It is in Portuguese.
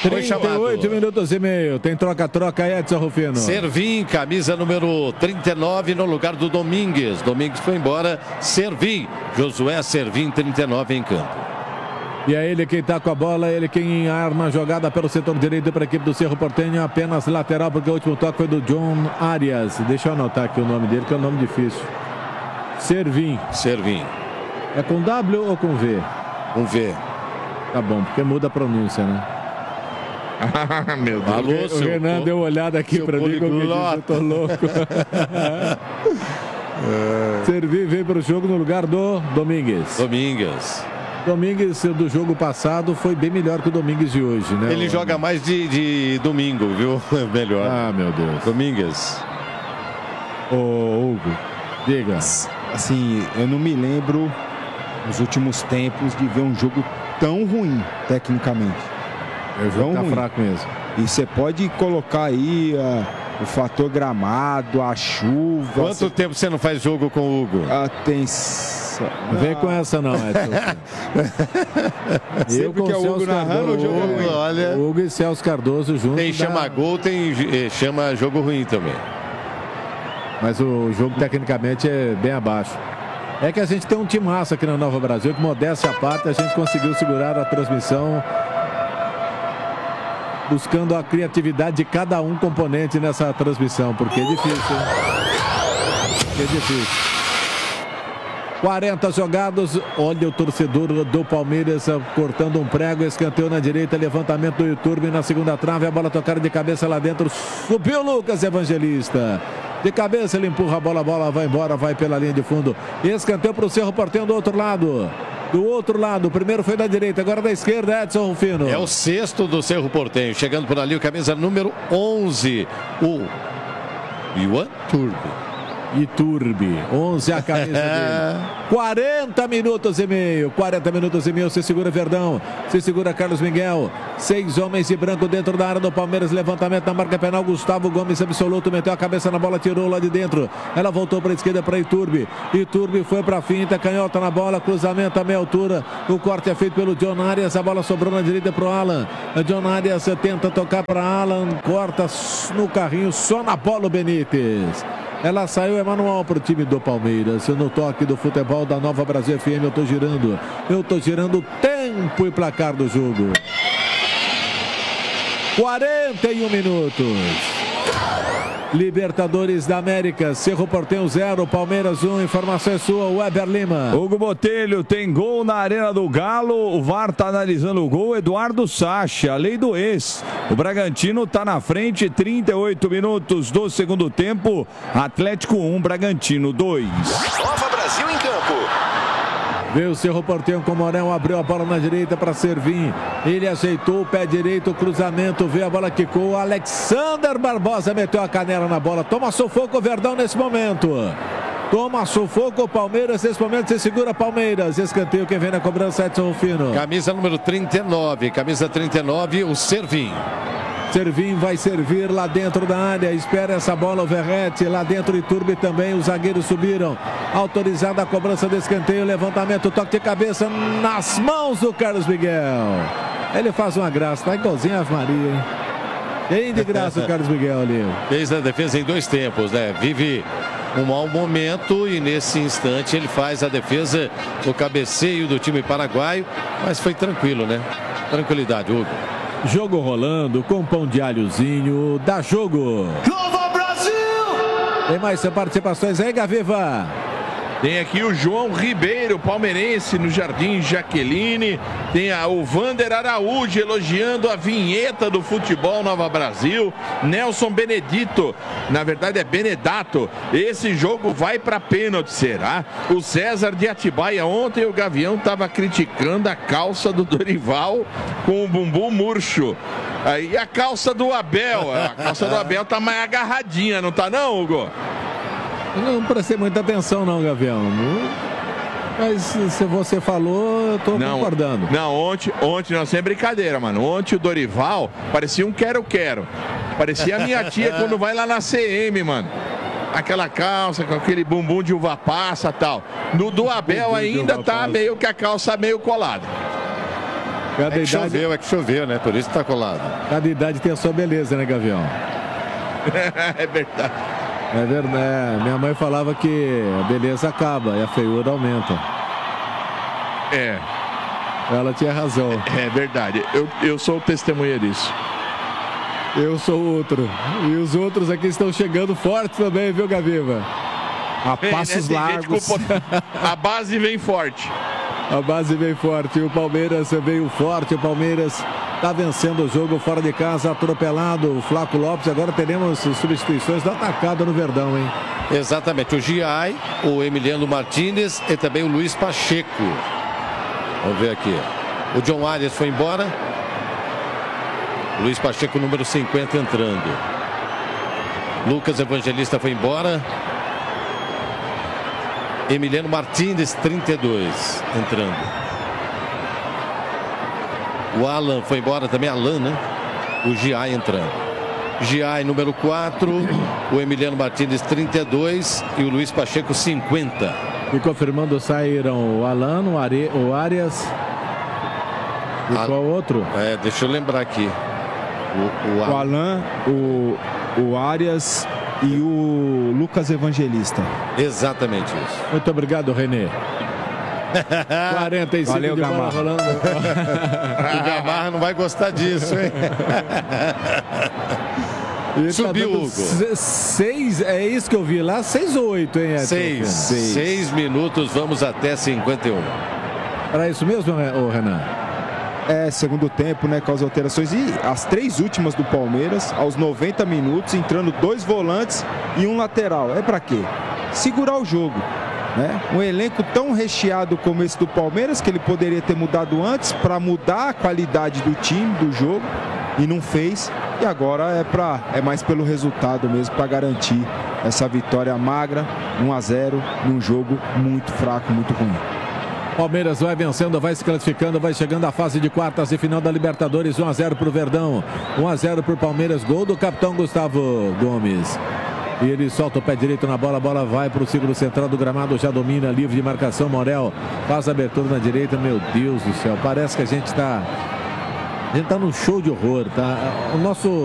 38 minutos e meio. Tem troca-troca, Edson Rufino. Servim, camisa número 39 no lugar do Domingues. Domingues foi embora. Servim. Josué Servim, 39 em campo. E é ele quem tá com a bola, ele quem arma a jogada pelo setor direito para a equipe do Cerro Porteño, apenas lateral, porque o último toque foi do John Arias. Deixa eu anotar aqui o nome dele, que é um nome difícil. Servim. É com W ou com V? Com V. Tá bom, porque muda a pronúncia, né? Ah, meu Deus. Alô, o Renan deu uma olhada aqui para mim, como diz, eu tô louco. Servim veio para o jogo no lugar do Domingues. Domingues do jogo passado foi bem melhor que o Domingues de hoje, né? Ele joga mais de domingo, viu? Melhor. Ah, meu Deus. Domingues. Ô, Hugo, diga. Assim, eu não me lembro nos últimos tempos de ver um jogo tão ruim, tecnicamente. O jogo tá fraco mesmo. E você pode colocar aí o fator gramado, a chuva. Quanto tempo você não faz jogo com o Hugo? Atenção. Não vem com essa não, Edson. Eu com o Hugo narrando o jogo ruim. Olha, Hugo e Celso Cardoso juntos. Tem chama gol, tem chama jogo ruim também. Mas o jogo tecnicamente é bem abaixo. É que a gente tem um timaço aqui na Nova Brasil, que modéstia à parte, a gente conseguiu segurar a transmissão buscando a criatividade de cada um componente nessa transmissão, porque é difícil. É difícil. 40 jogados, olha o torcedor do Palmeiras cortando um prego, escanteio na direita, levantamento do YouTube na segunda trave, a bola tocada de cabeça lá dentro, subiu o Lucas Evangelista. De cabeça ele empurra a bola vai embora, vai pela linha de fundo. Escanteio para o Cerro Porteño do outro lado. Do outro lado, o primeiro foi da direita, agora da esquerda, Edson Rufino. É o sexto do Cerro Porteño, chegando por ali o camisa número 11, o Iwan Iturbe, 11 a camisa dele. 40 minutos e meio, se segura Verdão, se segura Carlos Miguel, 6 homens de branco dentro da área do Palmeiras, levantamento na marca penal, Gustavo Gomes absoluto, meteu a cabeça na bola, tirou lá de dentro, ela voltou para a esquerda para Iturbe foi para a finta, canhota na bola, cruzamento a meia altura, o corte é feito pelo John Arias, a bola sobrou na direita para o Alan, John Arias tenta tocar para Alan, corta no carrinho, só na bola o Benítez. Ela saiu, é manual para o time do Palmeiras. No toque do futebol da Nova Brasil FM, eu tô girando o tempo e placar do jogo. 41 minutos. Libertadores da América, Cerro Porteño 0, Palmeiras 1, informação é sua, Weber Lima. Hugo Botelho, tem gol na Arena do Galo, o VAR tá analisando o gol, Eduardo Sacha, a lei do ex. O Bragantino tá na frente, 38 minutos do segundo tempo, Atlético 1, Bragantino 2. Nova Brasil em campo. Veio o Cerro Porteño com o Morel, abriu a bola na direita para Servim. Ele ajeitou o pé direito, o cruzamento, veio a bola, quicou. Alexander Barbosa meteu a canela na bola. Toma sufoco o Verdão nesse momento. Toma sufoco o Palmeiras nesse momento. Se segura Palmeiras. Escanteio, quem vem na cobrança, Edson Rufino. Camisa número 39. Camisa 39, o Servim. Servim vai servir lá dentro da área, espera essa bola o Verratti, lá dentro Iturbe também, os zagueiros subiram, autorizada a cobrança do escanteio, levantamento, toque de cabeça nas mãos do Carlos Miguel. Ele faz uma graça, tá igualzinho a Ave Maria, hein? Bem de graça o Carlos Miguel ali. Fez a defesa em 2 tempos, né? Vive um mau momento e nesse instante ele faz a defesa, o cabeceio do time paraguaio, mas foi tranquilo, né? Tranquilidade, Hugo. Jogo rolando, com pão de alhozinho, dá jogo. Nova Brasil! Tem mais participações aí, Gaviva? Tem aqui o João Ribeiro, palmeirense, no Jardim Jaqueline. Tem o Vander Araújo elogiando a vinheta do futebol Nova Brasil. Nelson Benedito, na verdade é Benedato. Esse jogo vai para pênalti, será? O César de Atibaia, ontem o Gavião estava criticando a calça do Dorival com o bumbum murcho. Aí a calça do Abel, tá mais agarradinha, não tá não, Hugo? Não prestei muita atenção não, Gavião. Mas se você falou, eu tô concordando. Não, ontem não, sem brincadeira, mano. Ontem o Dorival parecia um quero-quero. Parecia a minha tia quando vai lá na CM, mano. Aquela calça com aquele bumbum de uva passa e tal. No do Abel ainda tá meio que a calça meio colada. É que choveu, né? Por isso tá colado. Cada idade tem a sua beleza, né, Gavião? É verdade. É verdade. Minha mãe falava que a beleza acaba e a feiura aumenta. É. Ela tinha razão. É verdade. Eu sou testemunha disso. Eu sou outro. E os outros aqui estão chegando fortes também, viu, Gaviva? A passos largos. A base vem forte. A base vem forte. O Palmeiras veio forte. O Palmeiras está vencendo o jogo fora de casa, atropelado. O Flaco Lopes. Agora teremos substituições da atacada no Verdão, hein? Exatamente. O Giai, o Emiliano Martínez e também o Luiz Pacheco. Vamos ver aqui. O John Arias foi embora. Luiz Pacheco, número 50, entrando. Lucas Evangelista foi embora. Emiliano Martínez, 32, entrando. O Alan foi embora também, Alan, né? O Giai entrando. Giai, número 4. O Emiliano Martínez, 32. E o Luiz Pacheco, 50. E confirmando, saíram o Alan, o Arias. E qual outro? Deixa eu lembrar aqui. O Alan, o Arias e o Lucas Evangelista. Exatamente isso. Muito obrigado, Renê. 45 Valeu, de bola Gamarra. rolando. O Gamarra não vai gostar disso, hein? Subiu, Hugo. 6, é isso que eu vi lá, 6 ou 8, hein, Edson? 6 minutos, vamos até 51. Era isso mesmo, ô Renan? Segundo tempo, né, com as alterações. E as 3 últimas do Palmeiras, aos 90 minutos, entrando 2 volantes e um lateral. É pra quê? Segurar o jogo, né? Um elenco tão recheado como esse do Palmeiras, que ele poderia ter mudado antes para mudar a qualidade do time, do jogo, e não fez. E agora é mais pelo resultado mesmo, para garantir essa vitória magra, 1-0, num jogo muito fraco, muito ruim. Palmeiras vai vencendo, vai se classificando, vai chegando à fase de quartas e final da Libertadores. 1-0 para o Verdão, 1-0 para o Palmeiras. Gol do capitão Gustavo Gomes. E ele solta o pé direito na bola, a bola vai para o círculo central do gramado, já domina, livre de marcação. Morel faz a abertura na direita. Meu Deus do céu, parece que a gente está num show de horror, tá? O nosso